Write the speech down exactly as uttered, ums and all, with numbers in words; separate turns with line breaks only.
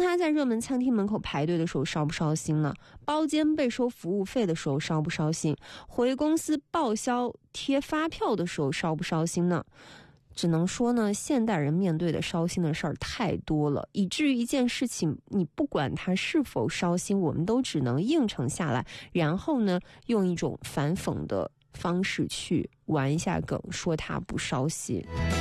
他在热门餐厅门口排队的时候烧不烧心呢？包间被收服务费的时候烧不烧心？回公司报销贴发票的时候烧不烧心呢？只能说呢，现代人面对的烧心的事儿太多了，以至于一件事情你不管它是否烧心，我们都只能应承下来，然后呢用一种反讽的方式去玩一下梗，说它不烧心。